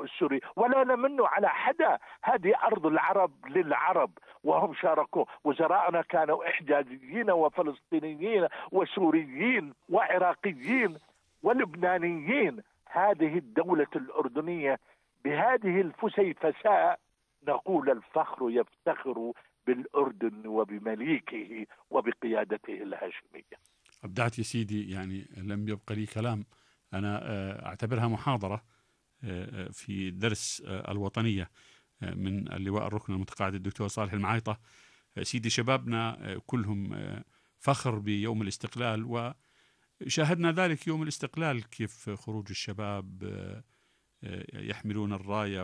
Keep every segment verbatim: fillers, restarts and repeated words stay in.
السوري، ولا نمن على حدا. هذه أرض العرب للعرب، وهم شاركوا. وزراءنا كانوا إحجازيين وفلسطينيين وسوريين وعراقيين ولبنانيين. هذه الدولة الأردنية بهذه الفسيفساء نقول الفخر يفتخر بالأردن وبمليكه وبقيادته الهاشمية. أبدعت يا سيدي، يعني لم يبقى لي كلام. أنا أعتبرها محاضرة في درس الوطنية من اللواء الركن المتقاعد الدكتور صالح المعايطة. سيدي شبابنا كلهم فخر بيوم الاستقلال، وشاهدنا ذلك يوم الاستقلال كيف خروج الشباب يحملون الراية،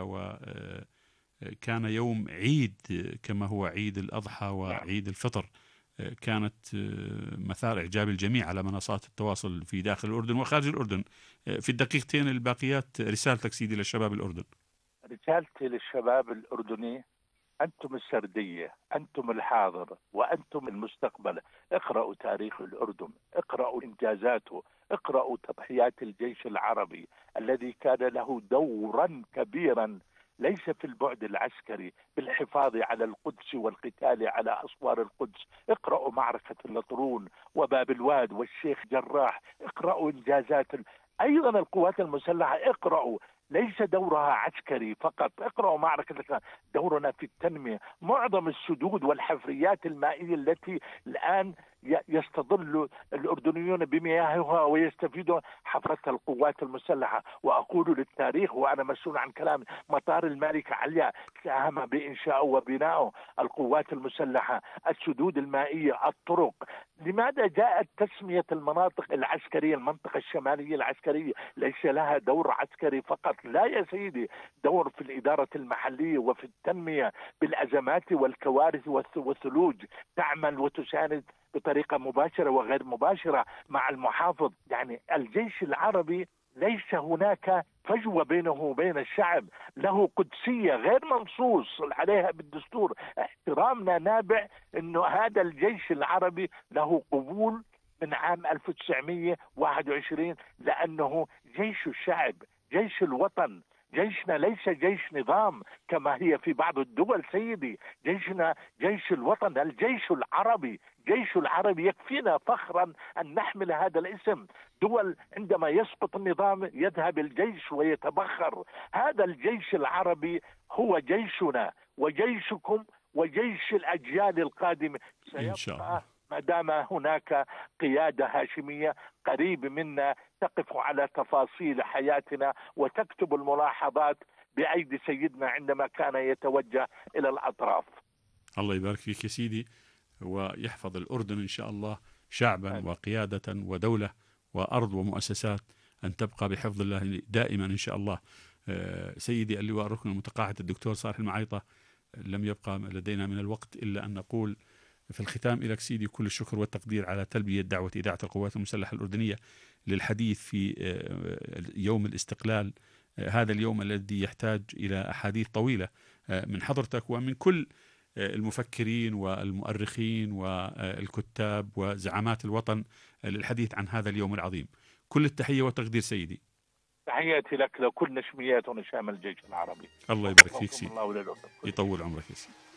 وكان يوم عيد كما هو عيد الأضحى وعيد الفطر. كانت مثار إعجاب الجميع على منصات التواصل في داخل الأردن وخارج الأردن. في الدقيقتين الباقيات رسالتك سيدي للشباب الأردن. رسالتي للشباب الأردني: أنتم السردية، أنتم الحاضر، وأنتم المستقبل. اقرأوا تاريخ الأردن، اقرأوا إنجازاته، اقرأوا تضحيات الجيش العربي الذي كان له دورا كبيرا ليس في البعد العسكري، بالحفاظ على القدس والقتال على أسوار القدس. اقرأوا معركة اللطرون وباب الواد والشيخ جراح، اقرأوا إنجازات أيضا القوات المسلحة. اقرأوا ليس دورها عسكري فقط، اقرأوا معركة دورنا في التنمية. معظم السدود والحفريات المائية التي الآن يستظل الأردنيون بمياهها ويستفيدون حفرتها القوات المسلحة. وأقول للتاريخ وأنا مسؤول عن كلامي: مطار الملكة عليا ساهم بإنشائه وبنائه القوات المسلحة. السدود المائية، الطرق. لماذا جاءت تسمية المناطق العسكرية المنطقة الشمالية العسكرية؟ ليس لها دور عسكري فقط، لا يا سيدي، دور في الإدارة المحلية وفي التنمية بالأزمات والكوارث والثلوج. تعمل وتساند بطريقة مباشرة وغير مباشرة مع المحافظ. يعني الجيش العربي ليس هناك فجوة بينه وبين الشعب، له قدسية غير منصوص عليها بالدستور. احترامنا نابع أنه هذا الجيش العربي له قبول من عام ألف وتسعمئة وواحد وعشرين، لأنه جيش الشعب، جيش الوطن. جيشنا ليس جيش نظام كما هي في بعض الدول سيدي، جيشنا جيش الوطن، الجيش العربي. جيش العربي يكفينا فخرا أن نحمل هذا الاسم. دول عندما يسقط النظام يذهب الجيش ويتبخر. هذا الجيش العربي هو جيشنا وجيشكم وجيش الأجيال القادمة. إن شاء الله ما دام هناك قيادة هاشمية قريب منا تقف على تفاصيل حياتنا وتكتب الملاحظات بأيدي سيدنا عندما كان يتوجه إلى الأطراف. الله يبارك فيك يا سيدي، ويحفظ الأردن إن شاء الله شعبا وقيادة ودولة وأرض ومؤسسات أن تبقى بحفظ الله دائما إن شاء الله. سيدي اللواء الركن المتقاعد الدكتور صالح المعايطة، لم يبقى لدينا من الوقت إلا أن نقول في الختام إليك سيدي كل الشكر والتقدير على تلبية دعوة إذاعة القوات المسلحة الأردنية للحديث في يوم الاستقلال، هذا اليوم الذي يحتاج إلى أحاديث طويلة من حضرتك ومن كل المفكرين والمؤرخين والكتاب وزعامات الوطن للحديث عن هذا اليوم العظيم. كل التحية والتقدير سيدي. تحياتي لك لكل نشميات ونشام الجيش العربي. الله يبارك فيك سيدي، الله يطول عمرك يا سيدي.